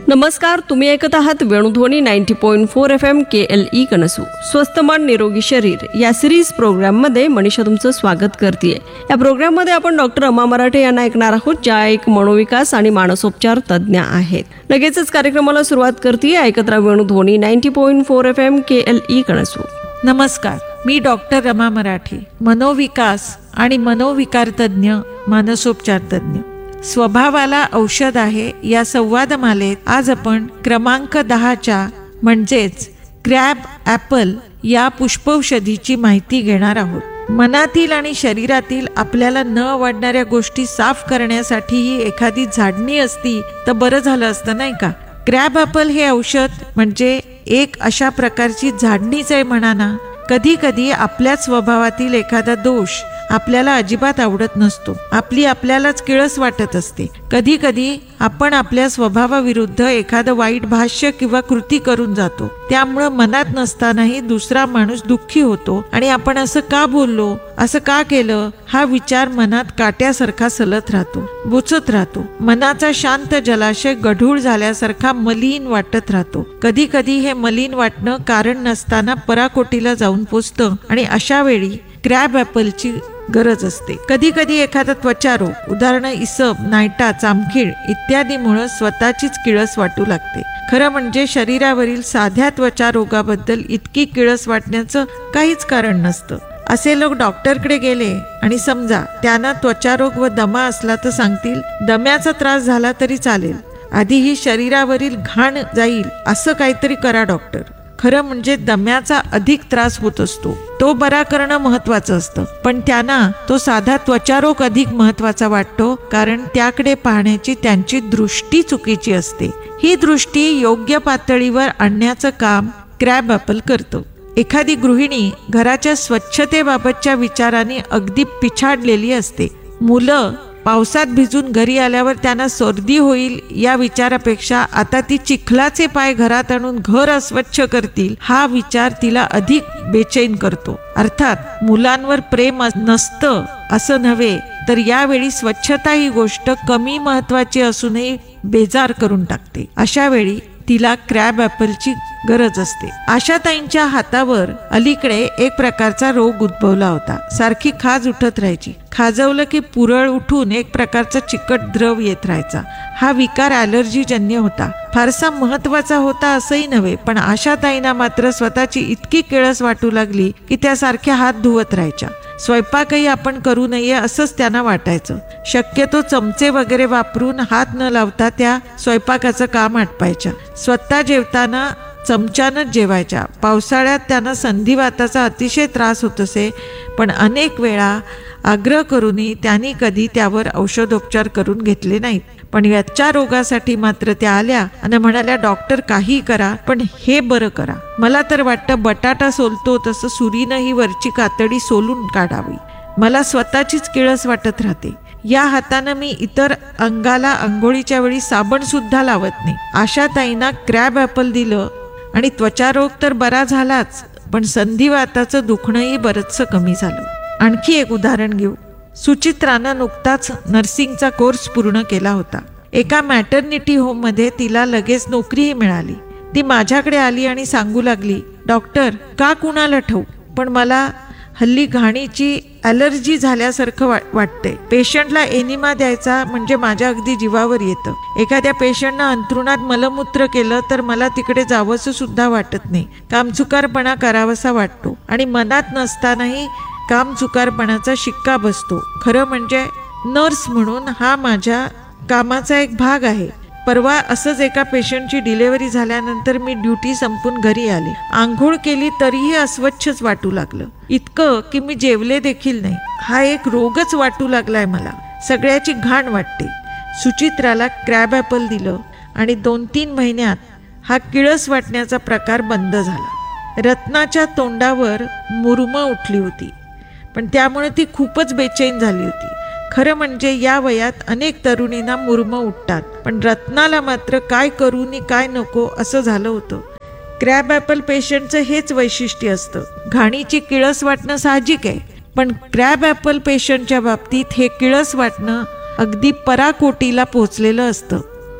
नमस्कार, तुम्ही ऐकत आहात वेणुध्वनी 90.4 FM KLE कनसू. स्वस्थ मन निरोगी शरीर या सिरीज प्रोग्राममध्ये मनीषा तुमचं स्वागत करते. या प्रोग्राममध्ये आपण डॉक्टर रमा मराठे यांना ऐकणार आहोत, ज्या एक मनोविकास आणि मानसोपचार तज्ज्ञ आहेत. लगेचच कार्यक्रमाला सुरुवात करते. ऐकत राहा वेणुध्वनी 90.4 FM KLE कनसू. नमस्कार, मी डॉक्टर रमा मराठे, मनोविकास आणि मनोविकार तज्ज्ञ, मानसोपचार तज्ज्ञ. स्वभावाला औषध आहे या संवादमालेत आज आपण क्रमांक 10च्या म्हणजेच क्रॅब ॲपल या पुष्पौषधीची माहिती घेणार आहोत. मनातील आणि शरीरातील आपल्याला न आवडणाऱ्या गोष्टी साफ करण्यासाठी ही एखादी झाडणी असती तर बरं झालं असतं, नाही का? क्रॅब ॲपल हे औषध म्हणजे एक अशा प्रकारची झाडणीच आहे म्हणा ना. कधी कधी आपल्या स्वभावातील एखादा दोष आपल्याला अजिबात आवडत नसतो. आपल्यालाच किळस वाटत असते. कधी कधी आपण आपल्या स्वभावाविरुद्ध एखादं वाईट भाष्य किंवा कृती करून जातो. त्यामुळं मनात नसतानाही दुसरा माणूस दुःखी होतो आणि आपण असं का बोललो, असं का केलं, हा विचार मनात काट्यासारखा सलत राहतो, बुचत राहतो. मनाचा शांत जलाशय गढूळ झाल्यासारखा मलिन वाटत राहतो. कधी कधी हे मलिन वाटणं कारण नसताना पराकोटीला जाऊन पोचतं आणि अशा वेळी क्रॅब ॲपलची गरज असते. कधी कधी एखादा त्वचारोग, उदाहरण इसब, नायटा, चामखीड इत्यादीमुळे स्वतःचीच किळस वाटू लागते. खरं म्हणजे शरीरावरील साध्या त्वचा रोगाबद्दल इतकी किळस वाटण्याचं काहीच कारण नसतं. असे लोक डॉक्टरकडे गेले आणि समजा त्यांना त्वचारोग व दमा असला तर सांगतील दम्याचा त्रास झाला तरी चालेल, आधी ही शरीरावरील घाण जाईल असं काहीतरी करा डॉक्टर. खरं म्हणजे दम्याचा अधिक त्रास होत असतो, तो बरा करणं महत्वाचं असतं. पण त्यांना तो साधा त्वचारोग अधिक महत्वाचा वाटतो, कारण त्याकडे पाहण्याची त्यांची दृष्टी चुकीची असते. ही दृष्टी योग्य पातळीवर आणण्याचं काम क्रॅब ॲपल करतं. एखादी गृहिणी घराच्या स्वच्छतेबाबतच्या विचाराने अगदी पिछाडलेली असते. मुलं पावसात भिजून घरी आल्यावर त्यांना सर्दी होईल या विचारापेक्षा आता ती चिखलाचे पाय घरात आणून घर अस्वच्छ करतील हा विचार तिला अधिक बेचैन करतो. अर्थात मुलांवर प्रेम नसतं असं नव्हे, तर यावेळी स्वच्छता ही गोष्ट कमी महत्वाची असूनही बेजार करून टाकते. अशा वेळी तिला क्रॅब ॲपलची गरज असते. आशाताईंच्या हातावर अलीकडे एक प्रकारचा रोग उद्भवला होता. सारखी खाज उठत राहायची. खाजवलं की पुरळ उठून एक प्रकारचा चिकट द्रव येत राहायचा. हा विकार ॲलर्जीजन्य होता. फारसा महत्वाचा होता असंही नव्हे, पण आशाताईंना मात्र स्वतःची इतकी किळस वाटू लागली की त्या सारख्या हात धुवत राहायच्या. स्वयंपाकही आपण करू नये असंच त्यांना वाटायचं. शक्यतो चमचे वगैरे वापरून हात न लावता त्या स्वयंपाकाचं काम आटपायच्या. स्वतः जेवताना चमच्यानंच जेवायच्या. पावसाळ्यात त्यांना संधिवाताचा अतिशय त्रास होत असे, पण अनेक वेळा आग्रह करूनही त्यांनी कधी त्यावर औषधोपचार करून घेतले नाहीत. पण याच्या रोगासाठी मात्र त्या आल्या आणि म्हणाल्या, डॉक्टर काही करा पण हे बरं करा. मला तर वाटतं बटाटा सोलतो तसं सुरीनं ही वरची कातडी सोलून काढावी. मला स्वतःचीच किळस वाटत राहते. या हातानं मी इतर अंगाला आंघोळीच्या वेळी साबण सुद्धा लावत नाही. आशाताईंना क्रॅब ॲपल दिलं आणि त्वचारोग तर बरा झालाच, पण संधिवाताचं दुखणंही बरंचसं कमी झालं. आणखी एक उदाहरण घेऊ. सुचित्रानं नुकताच नर्सिंगचा कोर्स पूर्ण केला होता. एका मॅटर्निटी होममध्ये तिला लगेच नोकरीही मिळाली. ती माझ्याकडे आली आणि सांगू लागली, डॉक्टर का कुणाला ठाऊक, पण मला हल्ली घाणीची ॲलर्जी झाल्यासारखं वाटतंय. पेशंटला एनिमा द्यायचा म्हणजे माझ्या अगदी जीवावर येतं. एखाद्या पेशंटनं अंथरुणात मलमूत्र केलं तर मला तिकडे जावंसं सुद्धा वाटत नाही. कामचुकारपणा करावासा वाटतो आणि मनात नसतानाही कामचुकारपणाचा शिक्का बसतो. खरं म्हणजे नर्स म्हणून हा माझ्या कामाचा एक भाग आहे. परवा असंच एका पेशंटची डिलेव्हरी झाल्यानंतर मी ड्युटी संपून घरी आले. आंघोळ केली तरीही अस्वच्छच वाटू लागलं, इतकं की मी जेवले देखील नाही. हा एक रोगच वाटू लागलाय मला. सगळ्याची घाण वाटते. सुचित्राला क्रॅब ॲपल दिलं आणि 2-3 महिन्यात हा किळस वाटण्याचा प्रकार बंद झाला. रत्नाच्या तोंडावर मुरमं उठली होती, पण त्यामुळे ती खूपच बेचैन झाली होती. खरं म्हणजे या वयात अनेक तरुणींना मुरमं उठतात, पण रत्नाला मात्र काय करू नि काय नको असं झालं होतं. क्रॅब ॲपल पेशंटचं हेच वैशिष्ट्य असतं. घाणीची किळस वाटणं साहजिक आहे, पण क्रॅब ॲपल पेशंटच्या बाबतीत हे किळस वाटणं अगदी पराकोटीला पोचलेलं असतं.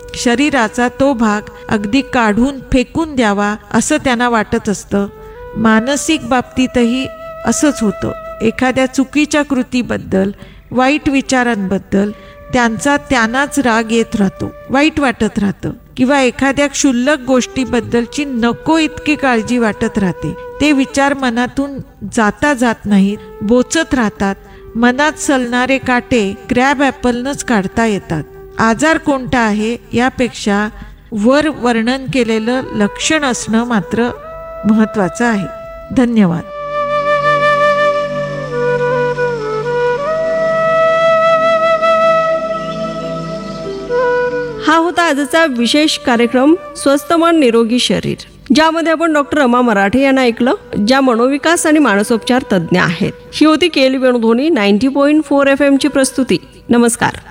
शरीराचा तो भाग अगदी काढून फेकून द्यावा असं त्यांना वाटत असतं. मानसिक बाबतीतही असंच होतं. एखाद्या चुकीच्या कृतीबद्दल, वाईट विचारांबद्दल त्यांनाच राग येत राहतो, वाईट वाटत राहतं, किंवा एखाद्या क्षुल्लक गोष्टीबद्दलची नको इतकी काळजी वाटत राहते. ते विचार मनातून जात नाहीत, बोचत राहतात. मनात सलणारे काटे क्रॅब ॲपलनंच काढता येतात. आजार कोणता आहे यापेक्षा वर वर्णन केलेलं लक्षण असणं मात्र महत्त्वाचं आहे. धन्यवाद. हा होता आजचा विशेष कार्यक्रम स्वस्थ मन निरोगी शरीर, ज्यामध्ये आपण डॉक्टर रमा मराठे यांना ऐकलं, ज्या मनोविकास आणि मानसोपचार तज्ज्ञ आहेत. ही होती KL वेणुध्वनी 90.4 FM ची प्रस्तुती. नमस्कार.